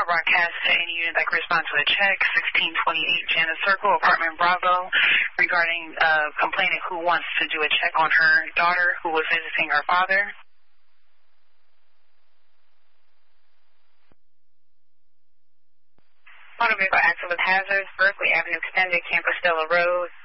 want to broadcast to any unit that can respond to a check, 1628 Janice Circle, Apartment Bravo, regarding a complainant who wants to do a check on her daughter who was visiting her father. Motor vehicle accident with hazards, Berkeley Avenue Extended, Campostella Road.